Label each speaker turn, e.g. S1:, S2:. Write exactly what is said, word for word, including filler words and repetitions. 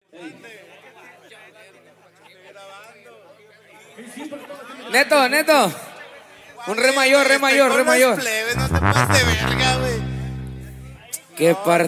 S1: Neto, Neto. Un re mayor, re mayor, re mayor.
S2: Plebes, no te pases de verga, güey.
S1: Qué parte.